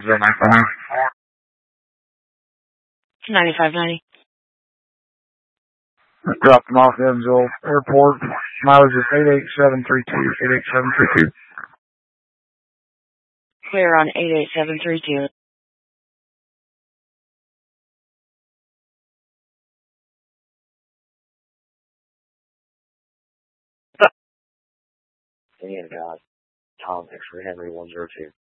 9590. Dropped them off at Evansville Airport. Mileage is 88732. Clear on 88732. Indiana God, Tom, X-ray Henry 102.